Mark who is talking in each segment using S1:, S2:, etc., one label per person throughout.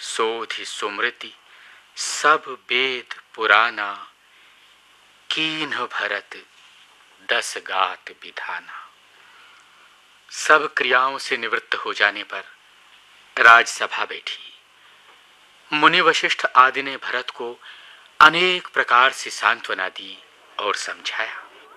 S1: सोधि सुमृति सब वेद पुराना, कीन्ह भरत 10 गात विधाना। सब क्रियाओं से निवृत्त हो जाने पर राजसभा बैठी। मुनि वशिष्ठ आदि ने भरत को अनेक प्रकार से सांत्वना दी और समझाया।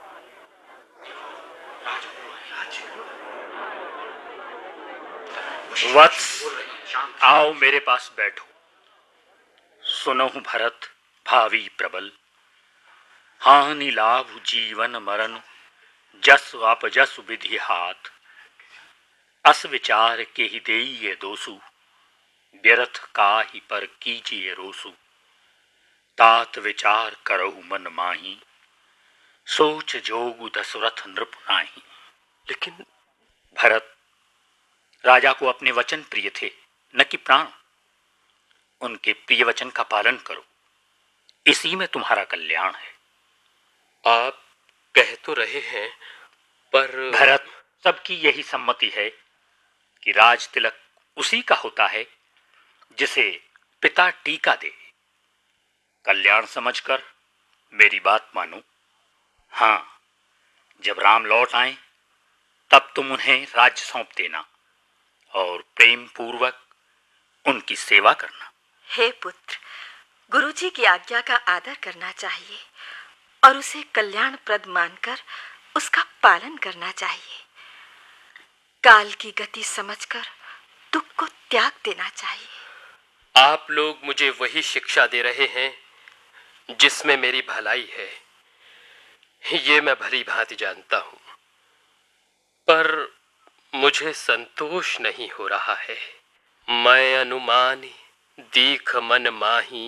S2: वत्स, आओ मेरे पास बैठो। सुनहु भरत भावी प्रबल, हानि लाभ जीवन मरण, जस अपजस विधि हाथ। अस विचार के ही देइए दोषु, व्यर्थ काहि पर कीजिए रोसु। तात विचार करहु मन माही, सोच जोगु दशरथ नृप नाही। लेकिन भरत, राजा को अपने वचन प्रिय थे, न कि प्राण। उनके प्रिय वचन का पालन करो, इसी में तुम्हारा कल्याण है।
S3: आप कह तो रहे हैं, पर
S2: भरत, सबकी यही सम्मति है कि राज तिलक उसी का होता है जिसे पिता टीका दे। कल्याण समझकर मेरी बात मानो। हां, जब राम लौट आए तब तुम उन्हें राज्य सौंप देना और प्रेम पूर्वक उनकी सेवा करना।
S4: हे पुत्र, गुरुजी की आज्ञा का आदर करना चाहिए और उसे कल्याणप्रद मानकर उसका पालन करना चाहिए। काल की गति समझकर दुख को त्याग देना चाहिए।
S3: आप लोग मुझे वही शिक्षा दे रहे हैं जिसमें मेरी भलाई है, ये मैं भली भांति जानता हूं, पर मुझे संतोष नहीं हो रहा है। मैं अनुमानी दीख मन माही,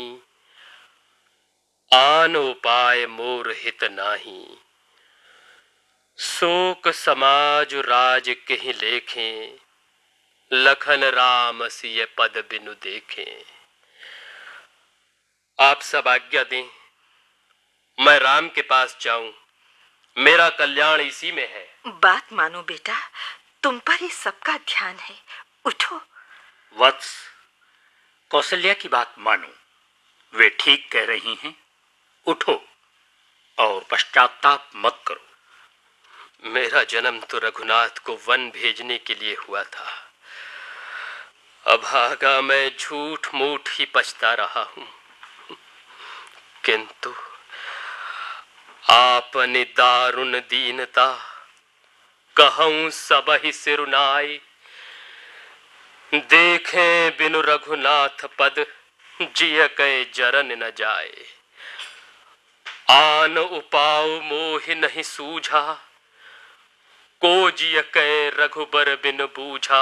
S3: आन उपाय मोर हित नाही। शोक समाज राज कहि लेखें, लखन राम सिय पद बिनु देखें। आप सब आज्ञा दें, मैं राम के पास जाऊं, मेरा कल्याण इसी में है।
S4: बात मानो बेटा, तुम पर ही सबका ध्यान है, उठो।
S2: वत्स, कौशल्या की बात मानो, वे ठीक कह रही हैं। उठो और पश्चाताप मत करो।
S3: मेरा जन्म तो रघुनाथ को वन भेजने के लिए हुआ था। अभागा मैं झूठ मूठ ही पछता रहा हूं, किंतु आपने दारुण दीनता, कहूं सबहि सिरुनाई। देखें बिनु रघुनाथ पद, जिय कै जरन न जाए। आन उपाव मोहि नहीं सूझा, को जिय कै रघुबर बिन बूझा।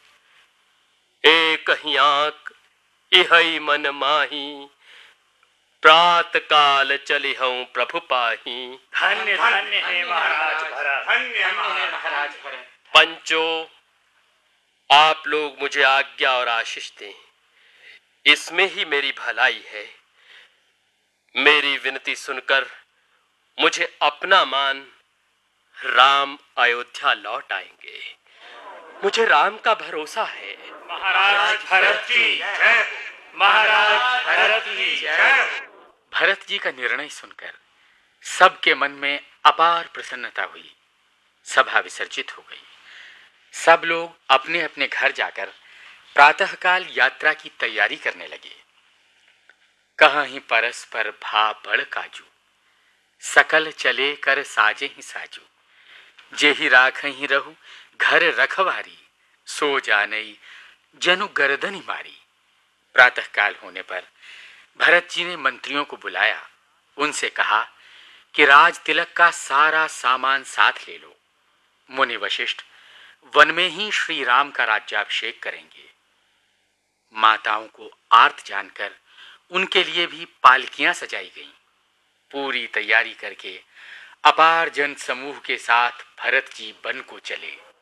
S3: एक ही आंख इहै मन माही, प्रात काल चली हूं प्रभु पाही।
S2: धन्य धन्य है महाराज भरत, धन्य है महाराज भरत।
S3: पंचो, आप लोग मुझे आज्ञा और आशीष दें, इसमें ही मेरी भलाई है। मेरी विनती सुनकर मुझे अपना मान राम अयोध्या लौट आएंगे। मुझे राम का भरोसा है।
S2: महाराज भरत की जय, महाराज भरत की जय।
S1: भरत जी का निर्णय सुनकर सबके मन में अपार प्रसन्नता हुई। सभा विसर्जित हो गई। सब लोग अपने अपने घर जाकर प्रातःकाल यात्रा की तैयारी करने लगे। कहीं परस्पर भा बड़ काजू, सकल चले कर साजे ही साजू। जेहि राख ही रहू घर रखवारी, सो जानई जनु गर्दनी मारी। प्रातःकाल होने पर भरत जी ने मंत्रियों को बुलाया। उनसे कहा कि राज तिलक का सारा सामान साथ ले लो। मुनि वशिष्ठ वन में ही श्री राम का राज्याभिषेक करेंगे। माताओं को आर्त जानकर उनके लिए भी पालकियां सजाई गईं। पूरी तैयारी करके अपार जन समूह के साथ भरत जी वन को चले।